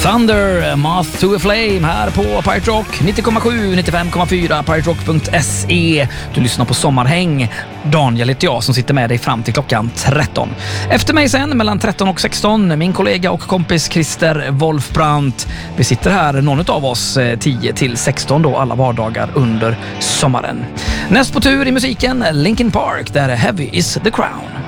Thunder, Moth to a Flame här på Pirate Rock 90,7, 95,4, piraterock.se. Du lyssnar på Sommarhäng. Daniel heter jag som sitter med dig fram till klockan 13. Efter mig sen mellan 13 och 16, min kollega och kompis Christer Wolfbrandt. Vi sitter här, någon av oss 10 till 16 då, alla vardagar under sommaren. Näst på tur i musiken, Linkin Park, där Heavy is the Crown.